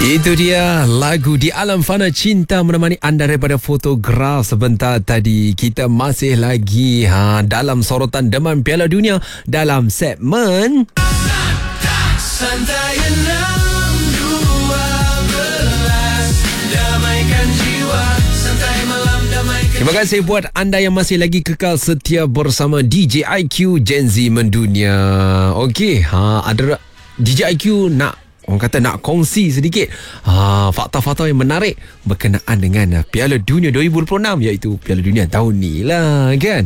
Itu dia lagu Di Alam Fana Cinta menemani anda daripada Fotograf. Sebentar tadi kita masih lagi dalam sorotan Demam Piala Dunia dalam segmen Santai 6.12 Damaikan jiwa Santai malam damaikan. Terima kasih buat anda yang masih lagi kekal setia bersama DJ IQ Gen Z Mendunia. Okey, ada DJ IQ orang kata nak kongsi sedikit fakta-fakta yang menarik berkenaan dengan Piala Dunia 2026, iaitu Piala Dunia tahun ni lah kan.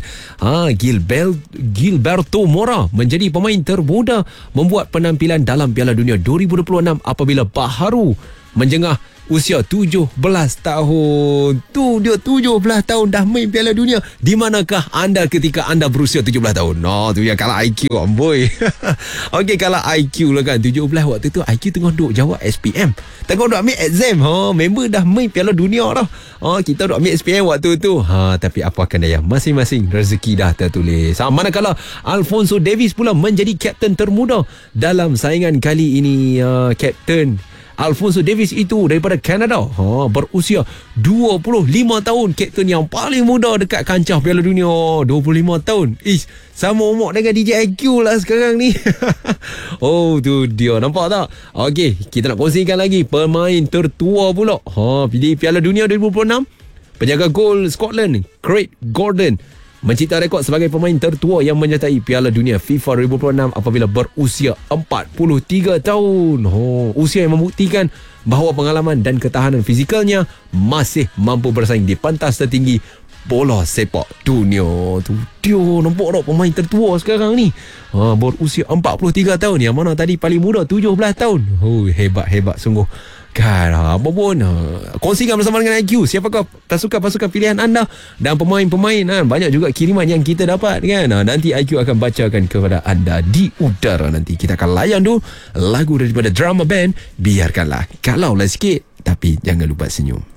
Gilberto Mora menjadi pemain termuda membuat penampilan dalam Piala Dunia 2026 apabila baharu menjengah usia 17 tahun. Tu dia 17 tahun dah main Piala Dunia. Di manakah anda ketika anda berusia 17 tahun? Tu ya kalau IQ amboi. Okey, kalau IQ lah kan 17 waktu tu IQ tengah duk jawab SPM. Tengah duk ambil exam. Member dah main Piala Dunia dah. Kita duk ambil SPM waktu tu. Tapi apa akan daya, masing-masing rezeki dah tertulis. Manakala Alfonso Davies pula menjadi kapten termuda dalam saingan kali ini. Kapten Alfonso Davies itu daripada Kanada, berusia 25 tahun, kapten yang paling muda dekat kancah Piala Dunia. 25 tahun. Sama umur dengan DJ IQ lah sekarang ni. Tu dia, nampak tak? Okey, kita nak kongsikan lagi pemain tertua pula di Piala Dunia 2026. Penjaga gol Scotland Craig Gordon mencipta rekod sebagai pemain tertua yang menyertai Piala Dunia FIFA 2026 apabila berusia 43 tahun. Usia yang membuktikan bahawa pengalaman dan ketahanan fizikalnya masih mampu bersaing di pentas tertinggi bola sepak dunia. Tu dia, nampak tak pemain tertua sekarang ni berusia 43 tahun. Yang mana tadi paling muda 17 tahun. Hebat sungguh kan. Apa pun kongsikan bersama dengan IQ siapakah pasukan pilihan anda dan pemain-pemain. Banyak juga kiriman yang kita dapat kan. Nanti IQ akan bacakan kepada anda di udara. Nanti kita akan layan dulu lagu daripada drama band Biarkanlah. Kalaulah sikit, tapi jangan lupa senyum.